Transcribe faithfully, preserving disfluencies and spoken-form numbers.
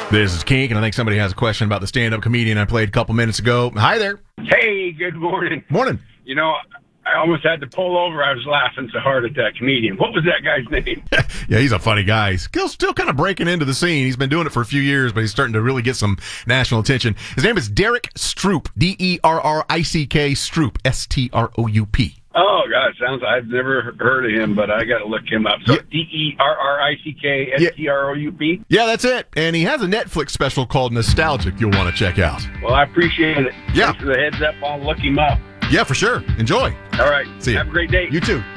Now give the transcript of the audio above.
This is Kink, and I think somebody has a question about the stand-up comedian I played a couple minutes ago. Hi there. Hey, good morning. Morning. You know, I almost had to pull over. I was laughing so hard at that comedian. What was that guy's name? Yeah, he's a funny guy. He's still, still kind of breaking into the scene. He's been doing it for a few years, but he's starting to really get some national attention. His name is Derrick Stroop, D E R R I C K, Stroop, S T R O U P. Oh, God, sounds I've never heard of him, but I got to look him up. So Yeah. D E R R I C K S T R O U P? Yeah, that's it. And he has a Netflix special called Nostalgic you'll want to check out. Well, I appreciate it. Yeah. Thanks for the heads up. I'll look him up. Yeah, for sure. Enjoy. All right. See ya. Have a great day. You too.